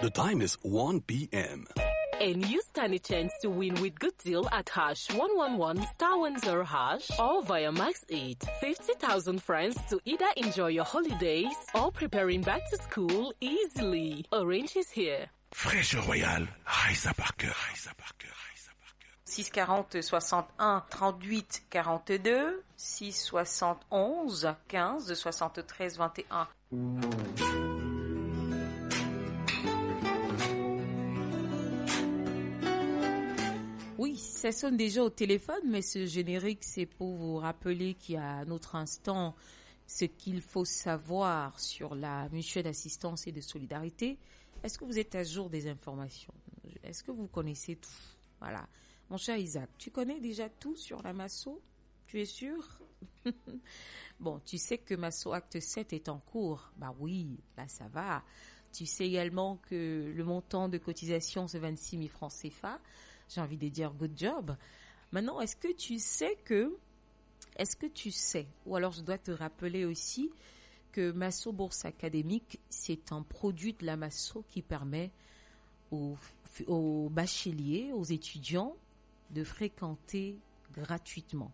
The time is 1 p.m. And you stand a chance to win with good deal at #111*10# or via Max 8. 50,000 francs to either enjoy your holidays or preparing back to school easily. Orange is here. Fraîcheur Royal, Raissa Parker. 640 61 38 42 671 15 73 21. Oui, ça sonne déjà au téléphone, mais ce générique, c'est pour vous rappeler qu'il y a à notre instant ce qu'il faut savoir sur la mutuelle d'assistance et de solidarité. Est-ce que vous êtes à jour des informations? Est-ce que vous connaissez tout? Voilà. Mon cher Isaac, tu connais déjà tout sur la Masso? Tu es sûr? Bon, tu sais que Masso Acte 7 est en cours. Bah oui, là ça va. Tu sais également que le montant de cotisation, c'est 26 000 francs CFA. J'ai envie de dire good job. Maintenant, est-ce que tu sais, ou alors je dois te rappeler aussi que Masso Bourse Académique, c'est un produit de la Masso qui permet aux bacheliers, aux étudiants de fréquenter gratuitement,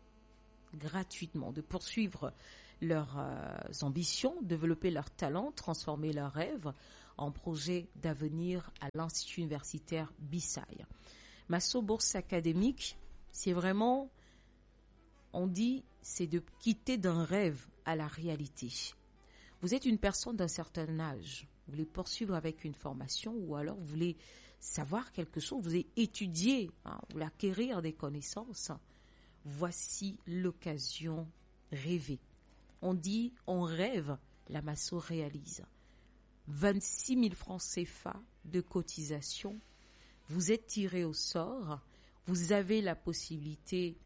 de poursuivre leurs ambitions, développer leurs talents, transformer leurs rêves en projet d'avenir à l'Institut universitaire Bissaï. Masso Bourse Académique, c'est vraiment, on dit, c'est de quitter d'un rêve à la réalité. Vous êtes une personne d'un certain âge, vous voulez poursuivre avec une formation ou alors vous voulez savoir quelque chose, vous voulez étudier, vous voulez acquérir des connaissances. Voici l'occasion rêvée. On dit, on rêve, la Masso réalise. 26 000 francs CFA de cotisation. Vous êtes tiré au sort. Vous avez la possibilité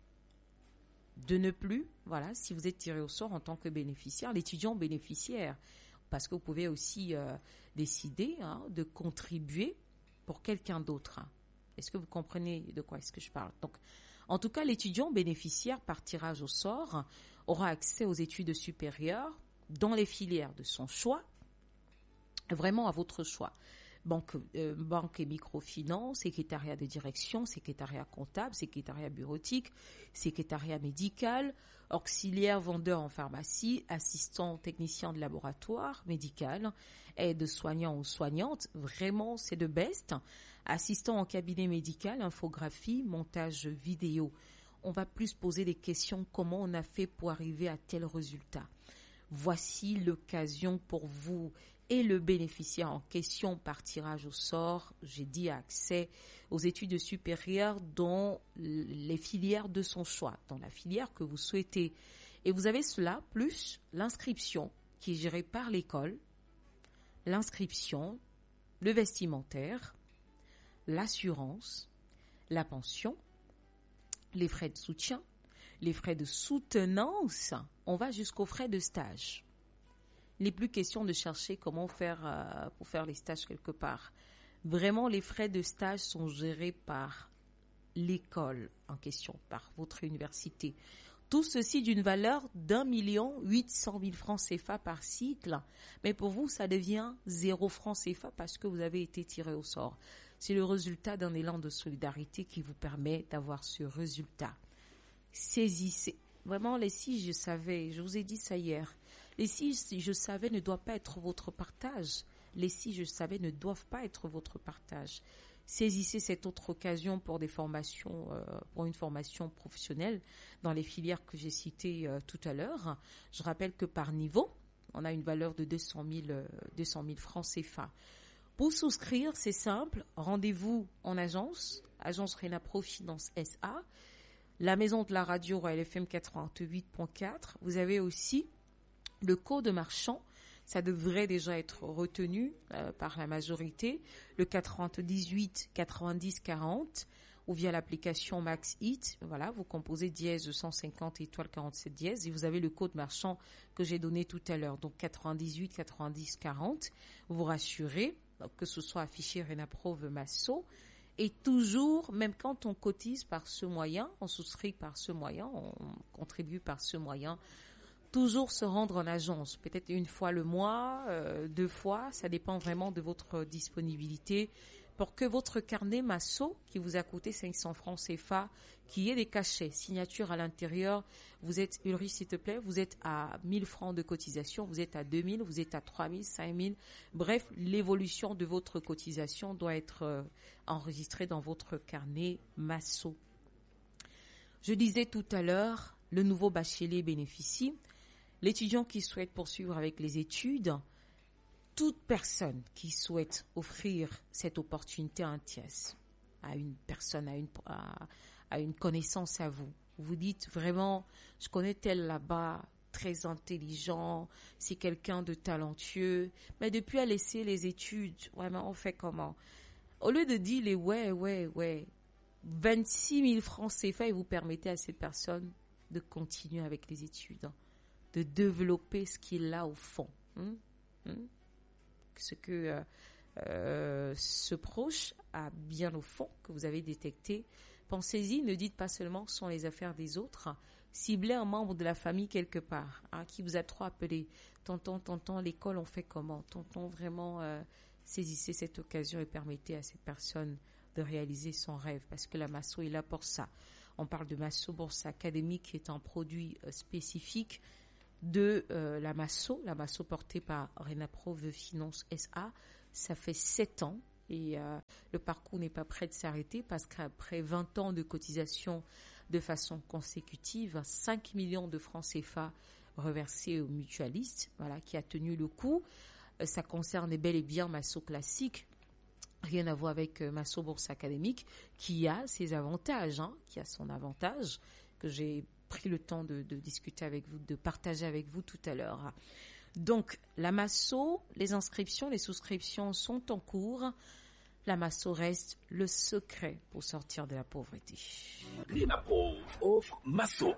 de ne plus, voilà, si vous êtes tiré au sort en tant que bénéficiaire, l'étudiant bénéficiaire, parce que vous pouvez aussi décider de contribuer pour quelqu'un d'autre. Est-ce que vous comprenez de quoi est-ce que je parle? Donc, en tout cas, l'étudiant bénéficiaire par tirage au sort aura accès aux études supérieures dans les filières de son choix, vraiment à votre choix. Banque et microfinance, secrétariat de direction, secrétariat comptable, secrétariat bureautique, secrétariat médical, auxiliaire vendeur en pharmacie, assistant technicien de laboratoire médical, aide soignant ou soignante, vraiment c'est de best, assistant en cabinet médical, infographie, montage vidéo. On va plus poser des questions, comment on a fait pour arriver à tel résultat. Voici l'occasion pour vous et le bénéficiaire en question par tirage au sort, j'ai dit accès aux études supérieures dans les filières de son choix, dans la filière que vous souhaitez. Et vous avez cela plus l'inscription qui est gérée par l'école, l'inscription, le vestimentaire, l'assurance, la pension, les frais de soutien, les frais de soutenance, on va jusqu'aux frais de stage. Il n'est plus question de chercher comment faire pour faire les stages quelque part. Vraiment, les frais de stage sont gérés par l'école en question, par votre université. Tout ceci d'une valeur d'1 800 000 francs CFA par cycle. Mais pour vous, ça devient 0 francs CFA parce que vous avez été tiré au sort. C'est le résultat d'un élan de solidarité qui vous permet d'avoir ce résultat. Saisissez. Vraiment, les si je savais, je vous ai dit ça hier, les si je savais ne doivent pas être votre partage. Les si je savais ne doivent pas être votre partage. Saisissez cette autre occasion pour des formations, pour une formation professionnelle dans les filières que j'ai citées tout à l'heure. Je rappelle que par niveau, on a une valeur de 200 000 francs CFA. Pour souscrire, c'est simple. Rendez-vous en agence Renapro Finance SA. La maison de la radio Royal FM 88.4. Vous avez aussi le code marchand. Ça devrait déjà être retenu par la majorité. Le 98 90 40 ou via l'application Max Hit. Voilà, vous composez dièse 150 étoile 47 dièse et vous avez le code marchand que j'ai donné tout à l'heure. Donc 98 90 40. Vous rassurez que ce soit affiché Renaprove Masso. Et toujours, même quand on cotise par ce moyen, on souscrit par ce moyen, on contribue par ce moyen, toujours se rendre en agence, peut-être une fois le mois, 2 fois, ça dépend vraiment de votre disponibilité, pour que votre carnet Masso, qui vous a coûté 500 francs CFA, qui ait des cachets, signature à l'intérieur, vous êtes, Ulrich s'il te plaît, vous êtes à 1000 francs de cotisation, vous êtes à 2000, vous êtes à 3000, 5000, bref, l'évolution de votre cotisation doit être enregistrée dans votre carnet Masso. Je disais tout à l'heure, le nouveau bachelier bénéficie. L'étudiant qui souhaite poursuivre avec les études, toute personne qui souhaite offrir cette opportunité à un tiers, à une personne, à une connaissance à vous. Vous dites vraiment, je connais tel là-bas, très intelligent, c'est quelqu'un de talentueux, mais depuis à laisser les études, vraiment on fait comment? Au lieu de dire les ouais, 26 000 francs CFA et vous permettez à cette personne de continuer avec les études, de développer ce qu'il a au fond. Ce que ce proche a bien au fond, que vous avez détecté. Pensez-y, ne dites pas seulement ce sont les affaires des autres. Ciblez un membre de la famille quelque part, qui vous a trop appelé. Tonton, l'école on fait comment? Tonton, vraiment, saisissez cette occasion et permettez à cette personne de réaliser son rêve, parce que la Masso est là pour ça. On parle de Masso Bourse Académique, qui est un produit spécifique de la Masso portée par Renapro Finance SA. Ça fait 7 ans et le parcours n'est pas prêt de s'arrêter, parce qu'après 20 ans de cotisation de façon consécutive, 5 millions de francs CFA reversés aux mutualistes, voilà, qui a tenu le coup. Ça concerne bel et bien Masso classique, rien à voir avec Masso Bourse Académique, qui a ses avantages, qui a son avantage, que j'ai pris le temps de discuter avec vous, de partager avec vous tout à l'heure. Donc, la Masso, les inscriptions, les souscriptions sont en cours. La Masso reste le secret pour sortir de la pauvreté. Renapro offre Masso.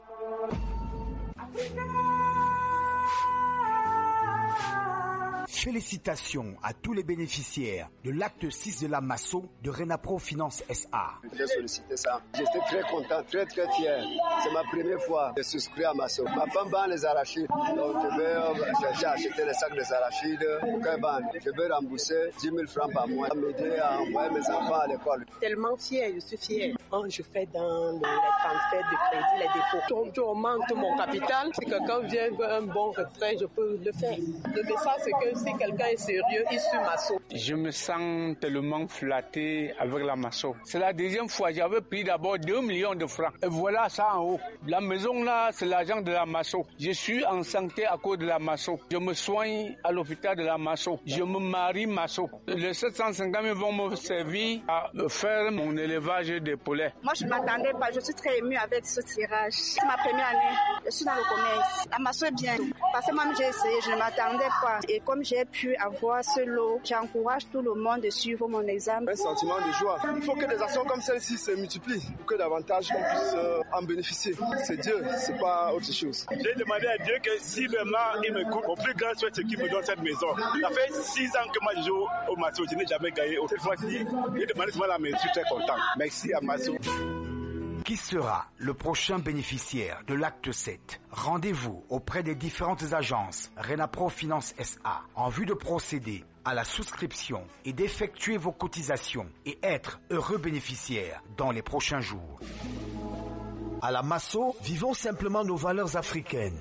Félicitations à tous les bénéficiaires de l'acte 6 de la Masso de Renapro Finance SA. J'ai sollicité ça. J'étais très content, très fier. C'est ma première fois de souscrire à Masso. Ma femme vend les arachides. Donc j'ai acheté les sacs des arachides. Je vais rembourser 10 000 francs par mois. M'aider à envoyer mes enfants à l'école. Tellement fier, je suis fier. Quand je fais dans les transferts de crédit, les dépôts, je augmente mon capital. Si quelqu'un vient veut un bon retrait, je peux le faire. Le message, c'est que si quelqu'un est sérieux, il suit Masso. Je me sens tellement flatté avec la Masso. C'est la deuxième fois. J'avais pris d'abord 2 millions de francs. Et voilà ça en haut. La maison là, c'est l'argent de la Masso. Je suis en santé à cause de la Masso. Je me soigne à l'hôpital de la Masso. Je me marie Masso. Les 750 000 vont me servir à faire mon élevage des poulets. Moi, je ne m'attendais pas. Je suis très émue avec ce tirage. C'est ma première année. Je suis dans le commerce. La Masso est bien. Parce que même j'ai essayé, je ne m'attendais pas. Et comme j'ai pu avoir ce lot, j'encourage tout le monde de suivre mon examen. Un sentiment de joie. Il faut que des actions comme celle-ci se multiplient pour que davantage qu'on puisse en bénéficier. C'est Dieu, c'est pas autre chose. J'ai demandé à Dieu que si vraiment il me coupe, mon plus grand souhait c'est qu'il me donne cette maison. Ça fait 6 ans que moi je joue au Masso, je n'ai jamais gagné. Cette fois-ci, j'ai demandé souvent la maison, je suis très content. Merci à Masso. Qui sera le prochain bénéficiaire de l'acte 7? Rendez-vous auprès des différentes agences Renapro Finance SA en vue de procéder à la souscription et d'effectuer vos cotisations et être heureux bénéficiaire dans les prochains jours. À la Masso, vivons simplement nos valeurs africaines.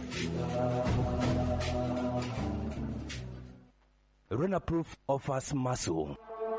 Renapro offers Masso.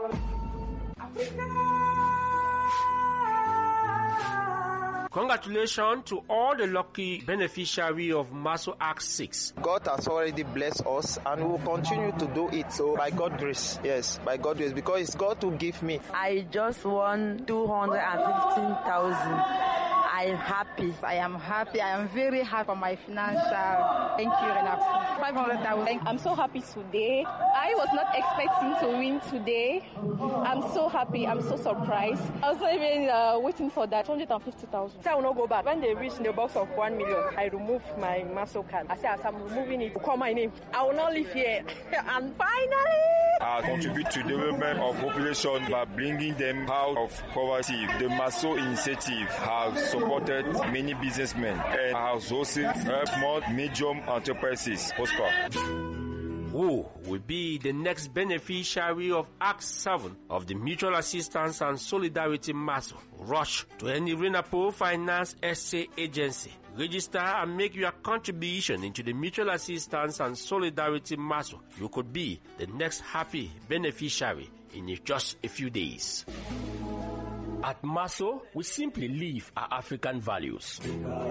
Congratulations to all the lucky beneficiaries of Masso Act 6. God has already blessed us and will continue to do it. So by God's grace, yes, by God's grace, because it's God who gave me. I just won 215,000. I'm happy. I am happy. I am very happy for my financial. Thank you, Renapro. 500,000. I'm so happy today. I was not expecting to win today. I'm so happy. I'm so surprised. I was not even waiting for that. 250,000. I will not go back. When they reach the box of 1 million, I remove my Masso card. I say, as I'm removing it, call my name. I will not live here. And finally, has contributed to the development of population by bringing them out of poverty. The Maso initiative has supported many businessmen and has also helped more medium enterprises. Oscar. Who will be the next beneficiary of Act 7 of the Mutual Assistance and Solidarity Maso? Rush to any Renapo Finance SA agency. Register and make your contribution into the Mutual Assistance and Solidarity Maso. You could be the next happy beneficiary in just a few days. At Maso, we simply live our African values.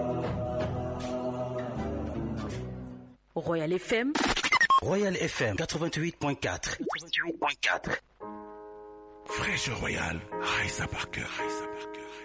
Royal FM. Royal FM 88.4. Fraîche Royal, Raissa Parker.